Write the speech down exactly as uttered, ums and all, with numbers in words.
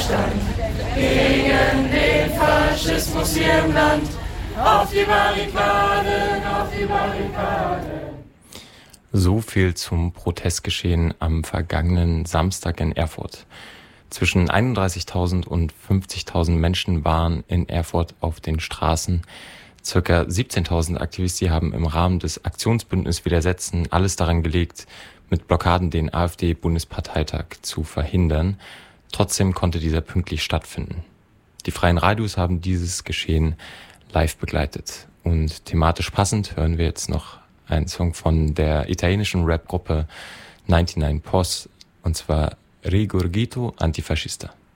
Widerstand gegen den Faschismus hier im Land. Auf die Barrikaden, auf die Barrikaden. So viel zum Protestgeschehen am vergangenen Samstag in Erfurt. Zwischen einunddreißigtausend und fünfzigtausend Menschen waren in Erfurt auf den Straßen. Circa siebzehntausend Aktivisten haben im Rahmen des Aktionsbündnis Widersetzen alles daran gelegt, mit Blockaden den AfD-Bundesparteitag zu verhindern. Trotzdem konnte dieser pünktlich stattfinden. Die freien Radios haben dieses Geschehen live begleitet. Und thematisch passend hören wir jetzt noch einen Song von der italienischen Rap-Gruppe neunundneunzig Pos, und zwar Rigurgito Antifascista.